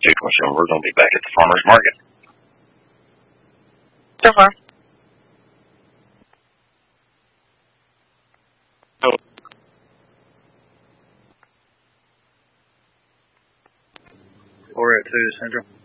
So we're going to be back at the farmer's market. So far. We're at 2 Central.